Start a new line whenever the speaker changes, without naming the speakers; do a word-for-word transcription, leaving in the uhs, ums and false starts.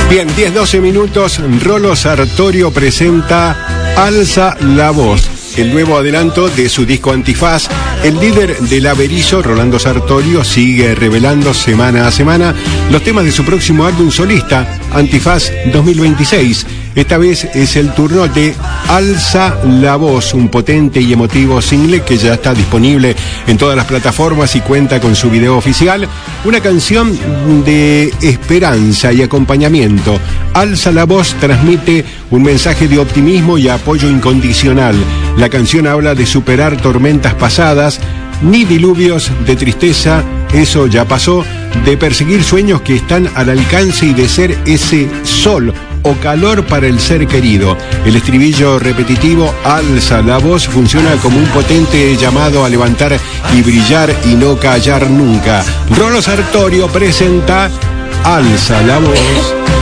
Bien, diez doce minutos, Rolo Sartorio presenta Alza la Voz, el nuevo adelanto de su disco Antifaz. El líder del Averizo, Rolando Sartorio, sigue revelando semana a semana los temas de su próximo álbum solista, Antifaz dos mil veintiséis. Esta vez es el turno de Alza la Voz, un potente y emotivo single que ya está disponible en todas las plataformas y cuenta con su video oficial. Una canción de esperanza y acompañamiento. Alza la Voz transmite un mensaje de optimismo y apoyo incondicional. La canción habla de superar tormentas pasadas, ni diluvios de tristeza, eso ya pasó, de perseguir sueños que están al alcance y de ser ese sol o calor para el ser querido. El estribillo repetitivo Alza la Voz funciona como un potente llamado a levantar y brillar y no callar nunca. Rolo Sartorio presenta Alza la Voz.